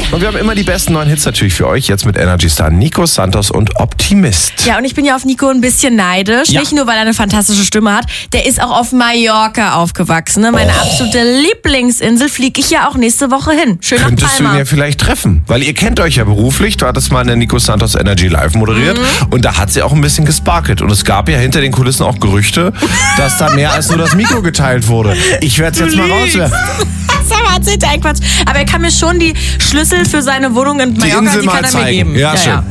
Und wir haben immer die besten neuen Hits natürlich für euch. Jetzt mit Energy Star Nico Santos und Optimist. Ja, und ich bin ja auf Nico ein bisschen neidisch. Ja. Nicht nur, weil er eine fantastische Stimme hat. Der ist auch auf Mallorca aufgewachsen. Ne? Meine absolute Lieblingsinsel, fliege ich ja auch nächste Woche hin. Schön nach Könntest du ihn Palma. ja vielleicht treffen, weil ihr kennt euch ja beruflich. Du hattest mal in der Nico Santos Energy Live moderiert und da hat sie auch ein bisschen gesparkelt. Und es gab ja hinter den Kulissen auch Gerüchte, dass da mehr als nur das Mikro geteilt wurde. Ich werde es jetzt mal rauswerfen. Quatsch. Aber er kann mir schon die Schlüssel für seine Wohnung in Mallorca, Insel die kann mal er mir zeigen. geben. Ja, schön.